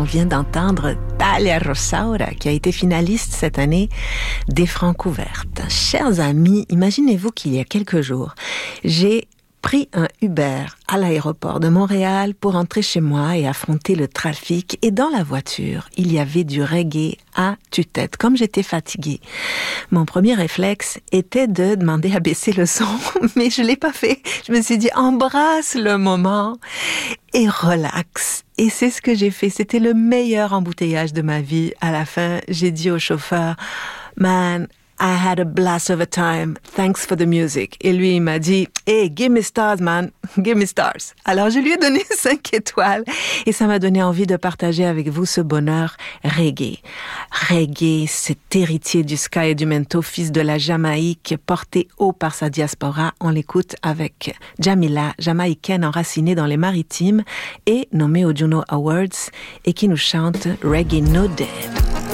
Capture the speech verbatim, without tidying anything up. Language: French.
On vient d'entendre Thalia Rosaura, qui a été finaliste cette année des Francouvertes. Chers amis, imaginez-vous qu'il y a quelques jours, j'ai pris un Uber à l'aéroport de Montréal pour rentrer chez moi et affronter le trafic. Et dans la voiture, il y avait du reggae à tue-tête. Comme j'étais fatiguée, mon premier réflexe était de demander à baisser le son, mais je l'ai pas fait. Je me suis dit, embrasse le moment et relax. Et c'est ce que j'ai fait. C'était le meilleur embouteillage de ma vie. À la fin, j'ai dit au chauffeur, man, I had a blast of a time. Thanks for the music. Et lui, il m'a dit, hey, give me stars, man. Give me stars. Alors, je lui ai donné cinq étoiles. Et ça m'a donné envie de partager avec vous ce bonheur reggae. Reggae, cet héritier du ska et du mento, fils de la Jamaïque, porté haut par sa diaspora. On l'écoute avec Jamila, jamaïcaine enracinée dans les maritimes et nommée aux Juno Awards et qui nous chante Reggae No Dead.